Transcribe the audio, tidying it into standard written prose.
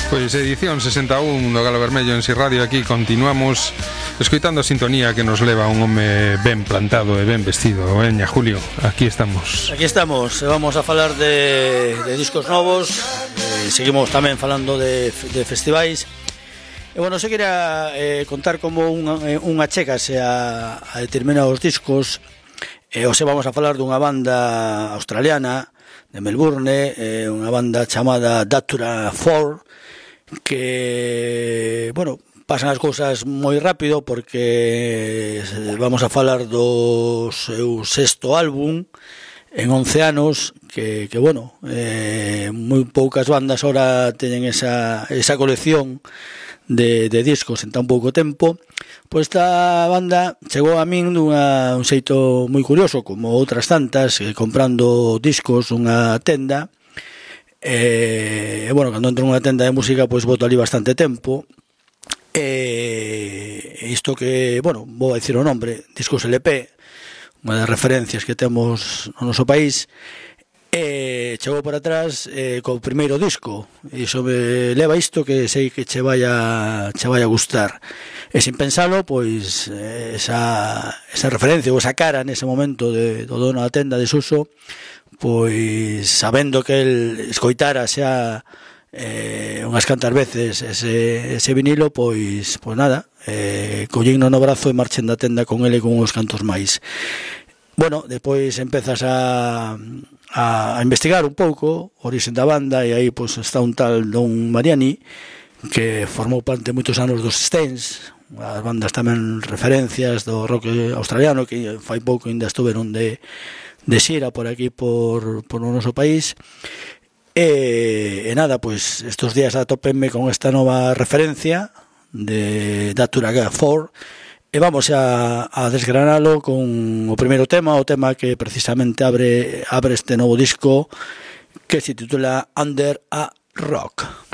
Pois edición 61 do Galo Vermello en Si Radio. Aquí continuamos escoitando a sintonía que nos leva un home ben plantado e ben vestido. Veña, Julio, aquí estamos. Aquí estamos, vamos a falar de discos novos. Seguimos tamén falando de festivais. E bueno, se quería contar como unha chegase a determinados discos. Hoxe vamos a falar dunha banda australiana de Melbourne, unha banda chamada Datura 4, que, bueno, pasan as cousas moi rápido porque vamos a falar do seu sexto álbum en 11 anos, que bueno, moi poucas bandas ahora teñen esa colección de discos en tan pouco tempo. Pois esta banda chegou a min un xeito moi curioso, como outras tantas, comprando discos nunha tenda. Bueno, cando entro nunha tenda de música, pois boto ali bastante tempo. Isto que, bueno, vou a dicir o nombre, Discos LP, unha das referencias que temos no noso país. Chegou por atrás co primeiro disco. Iso me leva isto que sei que che vai a gustar. E sin pensalo, pois esa referencia ou esa cara nese momento do dono da tenda de Suso, pois sabendo que el escoitara xa unhas cantas veces ese vinilo, pois nada, collíno no brazo e marchen da tenda con ele con uns cantos máis. Bueno, depois empezas a investigar un pouco o origen da banda, e aí pois está un tal Don Mariani, que formou parte moitos anos dos Stains, as bandas tamén referencias do rock australiano, que fai pouco ainda estuveron de xira por aquí por o noso país. E nada, pois estos días atópenme con esta nova referencia de Datura 4 e vamos a desgranalo con o primeiro tema, o tema que precisamente abre este novo disco, que se titula Under a Rock.